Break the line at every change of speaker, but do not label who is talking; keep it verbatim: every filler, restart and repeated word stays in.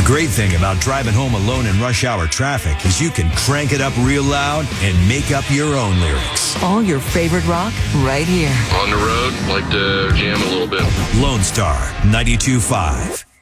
great thing about driving home alone in rush hour traffic is you can crank it up real loud and make up your own lyrics.
All your favorite rock right here.
On the road, like to jam a little bit.
Lone Star ninety-two point five.